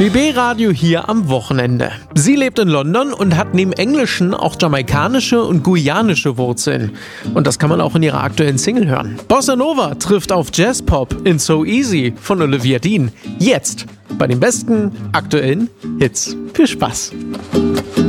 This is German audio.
BB-Radio hier am Wochenende. Sie lebt in London und hat neben Englischen auch jamaikanische und guyanische Wurzeln. Und das kann man auch in ihrer aktuellen Single hören. Bossa Nova trifft auf Jazzpop in So Easy von Olivia Dean. Jetzt bei den besten aktuellen Hits. Viel Spaß!